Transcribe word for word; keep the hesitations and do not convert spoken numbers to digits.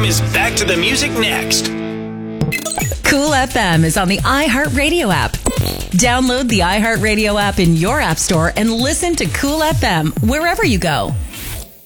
is back to the music next. Cool F M is on the iHeartRadio app. Download the iHeartRadio app in your app store and listen to Cool F M wherever you go.